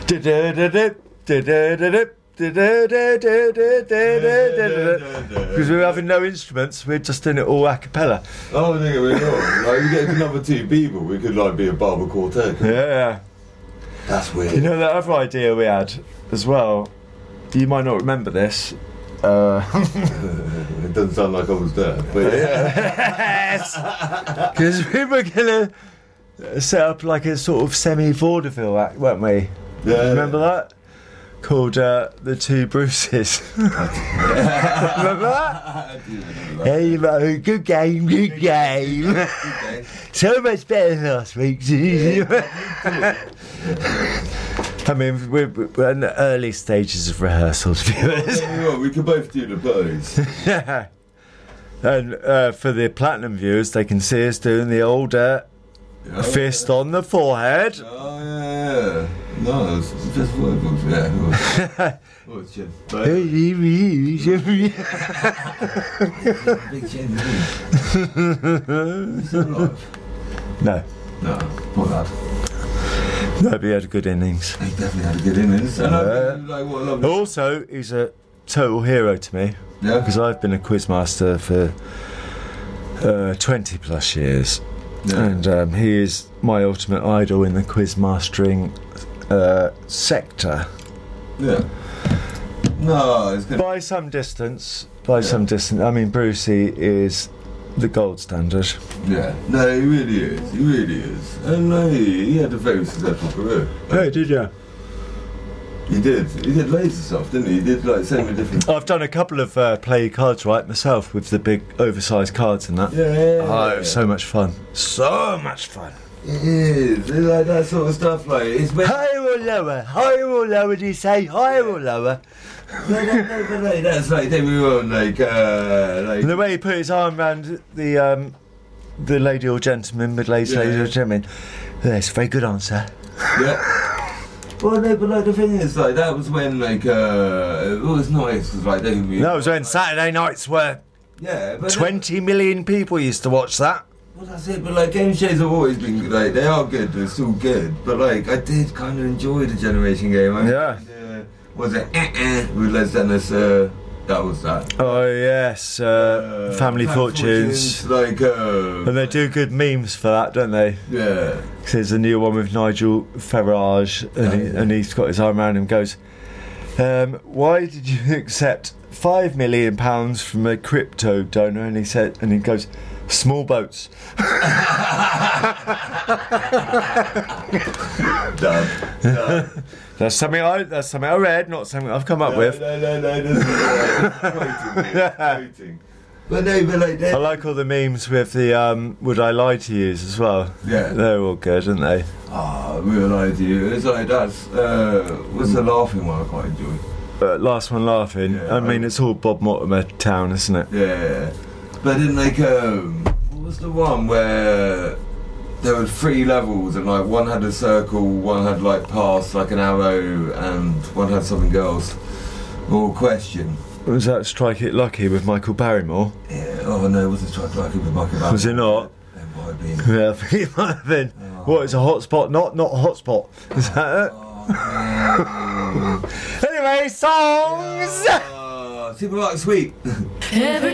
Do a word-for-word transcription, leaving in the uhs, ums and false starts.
Because we were having no instruments, we we're just doing it all a cappella. Oh, I think we were. Like, we get another two people, we could like be a barber quartet. Yeah. That's weird. You know that other idea we had as well? You might not remember this. Uh, it doesn't sound like I was there, but yeah. Yes! Because we were going to set up like a sort of semi-vaudeville act, weren't we? Yeah. Remember that? Called uh, The Two Bruces. Remember that? Hey, Mo, good game, good game. So much better than last week's. I mean, we're, we're in the early stages of rehearsals, viewers. Oh, we could both do the pose. Yeah. And uh, for the platinum viewers, they can see us doing the old uh, oh, fist yeah. on the forehead. Oh, yeah. No, it's just forehead, yeah. Oh, it's just No. No, poor lad. No, but he had a good innings. He definitely had a good innings. And yeah. I, like, what a lovely... Also, he's a total hero to me. Yeah. Because I've been a quizmaster for uh, twenty plus years. Yeah. And um, he is my ultimate idol in the quiz mastering uh, sector. Yeah. No, it's good. By some distance. By yeah. some distance. I mean, Brucey is the gold standard. Yeah. No, he really is. He really is. And uh, he, he had a very successful career. Yeah, he did, yeah. He did. He did loads of stuff, didn't he? He did like so many different... I've done a couple of uh, play cards right myself with the big oversized cards and that. Yeah, yeah, yeah. Oh, it was so much fun. So much fun. It is. It's like that sort of stuff. Like it's when... higher or lower? Higher or lower? Do you say higher or lower? No, no, no, no, no, that's like everyone like uh, like. And the way he put his arm around the um, the lady or gentleman, middle-aged yeah. lady or gentleman. That's a very good answer. Yeah. Well, no, but like the thing is, like that was when like uh, it was nice because like they. That was when Saturday nights were. Yeah, but twenty then, million people used to watch that. Well, that's it. But like game shows have always been like they are good. They're still good. But like I did kind of enjoy the Generation Game. I yeah. Mean, was it uh-uh, with Les Dennis? Uh, that was that. Oh yes, uh, uh, Family, Family Fortunes. Fortunes. Like, uh, and they do good memes for that, don't they? Yeah. There's a new one with Nigel Farage, and, he, and he's got his arm around him. And goes, um, "Why did you accept five million pounds from a crypto donor?" And he said, and he goes, "Small boats." Done. Done. That's something I. That's something I read, not something I've come up no, with. No, no, no, no. Quoting, quoting. But no, but like. I like all the memes with the um, "Would I lie to you" as well. Yeah, they're all good, aren't they? Ah, oh, "Would I lie to you"? It's like that's. Uh, what's the laughing one I quite enjoy? Uh, last one laughing. Yeah, I mean, I, it's all Bob Mortimer town, isn't it? Yeah, but then like um, what was the one where? There were three levels and like one had a circle, one had like pass, like an arrow, and one had something else. Or question. Was that Strike It Lucky with Michael Barrymore? Yeah, oh no, it wasn't Strike It Lucky with Michael Barrymore. Was it not? It might have been. Yeah, I think it might have been. Oh. What, is a hotspot? Not not a hotspot. Is that it? Oh, anyway, songs! Yeah. Super Rock Sweet.